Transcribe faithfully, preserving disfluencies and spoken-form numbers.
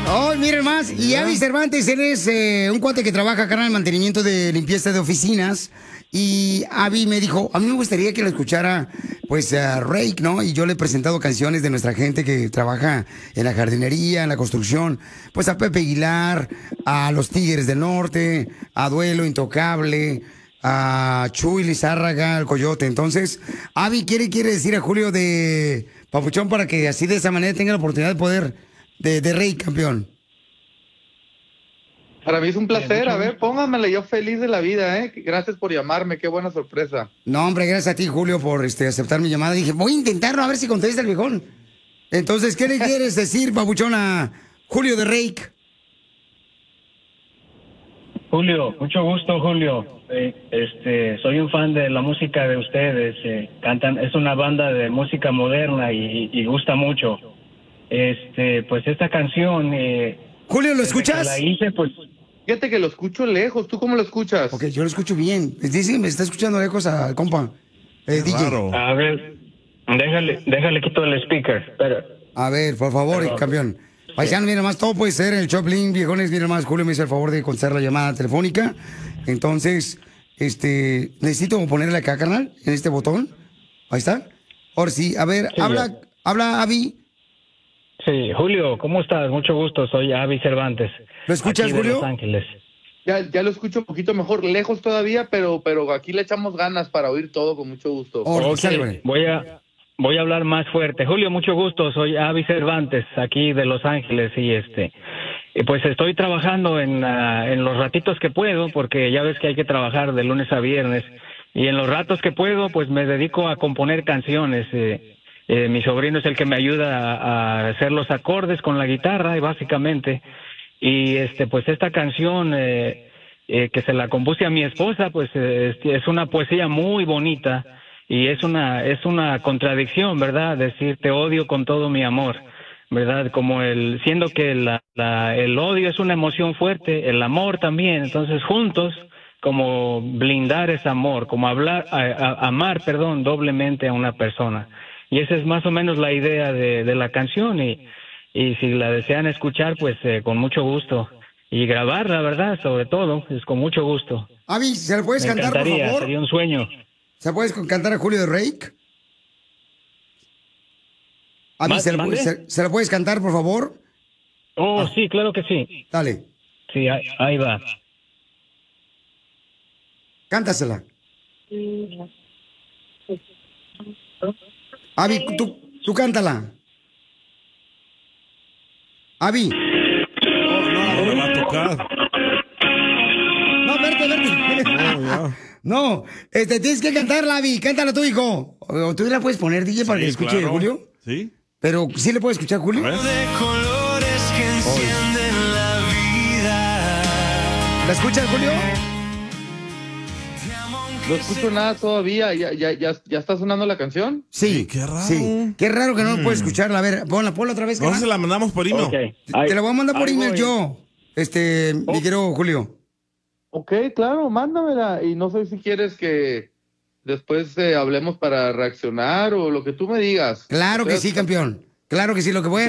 Oh, miren más. Y Avi Cervantes, él es eh, un cuate que trabaja acá en el mantenimiento de limpieza de oficinas. Y Avi me dijo, a mí me gustaría que lo escuchara, pues, a Rake, ¿no? Y yo le he presentado canciones de nuestra gente que trabaja en la jardinería, en la construcción. Pues a Pepe Aguilar, a los Tigres del Norte, a Duelo Intocable, a Chuy Lizárraga, al Coyote. Entonces, Avi quiere, quiere decir a Julio de Papuchón para que así de esa manera tenga la oportunidad de poder, de, de Rake, campeón. Para mí es un placer, a ver, póngamela, yo feliz de la vida, ¿eh? Gracias por llamarme, qué buena sorpresa. No, hombre, gracias a ti, Julio, por este, aceptar mi llamada. Dije, voy a intentarlo a ver si contesta el viejón. Entonces, ¿qué le quieres decir, Papuchón, a Julio de Rake? Julio, mucho gusto, Julio. Eh, este, soy un fan de la música de ustedes. Eh, cantan, es una banda de música moderna y, y gusta mucho. Este, pues esta canción. Eh, Julio, ¿lo escuchas? La hice, pues. Fíjate que lo escucho lejos, ¿tú cómo lo escuchas? Ok, yo lo escucho bien. Dice, me está escuchando lejos al compa. Eh, D J. A ver, déjale, déjale quito el speaker. Espera. A ver, por favor, Perdón. campeón. Paisano, mira más, todo puede ser en el Choplin, viejones, mira más, Julio me hizo el favor de contestar la llamada telefónica. Entonces, este, necesito ponerle acá, carnal, en este botón. Ahí está. Ahora sí, a ver, Sí, habla, ya. habla, Avi. Sí, Julio, ¿cómo estás? Mucho gusto, soy Avi Cervantes. ¿Lo escuchas, aquí de Julio? Los Ángeles. Ya, ya lo escucho un poquito mejor, lejos todavía, pero, pero aquí le echamos ganas para oír todo con mucho gusto. Ok, voy a, voy a hablar más fuerte. Julio, mucho gusto, soy Avi Cervantes, aquí de Los Ángeles, y este, y pues estoy trabajando en, uh, en los ratitos que puedo, porque ya ves que hay que trabajar de lunes a viernes, y en los ratos que puedo, pues me dedico a componer canciones. Eh, eh, mi sobrino es el que me ayuda a, a hacer los acordes con la guitarra, y básicamente, y este, pues esta canción eh, eh, que se la compuse a mi esposa, pues eh, es una poesía muy bonita. Y es una es una contradicción, ¿verdad? Decir te odio con todo mi amor, ¿verdad? Como el siendo que la, la el odio es una emoción fuerte, el amor también. Entonces juntos como blindar ese amor, como hablar a, a, amar, perdón, doblemente a una persona. Y esa es más o menos la idea de, de la canción y y si la desean escuchar, pues eh, con mucho gusto y grabarla, ¿verdad? Sobre todo, es con mucho gusto. Avi, ¿se lo puedes Me cantar, por encantaría, favor? sería un sueño. ¿Se puedes cantar a Julio de Rake? Avi, Ma- ¿se, lo, ¿mande? se- ¿se lo puedes cantar, por favor? Oh, Ah. sí, claro que sí. Dale, Sí, ahí, ahí va. cántasela. Avi, tú, tú cántala. Avi. No me va a tocar. No, verte, verte. No, este, tienes que cantarla, Avi. Cántala tú, hijo. O, o tú la puedes poner, D J, para que Sí, escuche, claro. Julio. Sí. Pero, ¿sí le puede escuchar, Julio? A ver. De colores que encienden la vida. ¿La escuchas, Julio? No escucho nada todavía, ¿ya, ya, ya, ya está sonando la canción? Sí. Qué raro. Sí. Qué raro que no lo Mm. puedes escucharla. A ver, ponla, ponla otra vez. No carnal. se la mandamos por email. Ok, Te- ahí- Te la voy a mandar por ahí email voy. yo. Este, mi querido Julio. Ok, claro, mándamela. Y no sé si quieres que después eh, hablemos para reaccionar o lo que tú me digas. Claro que sí, campeón. Claro que sí. Lo que voy a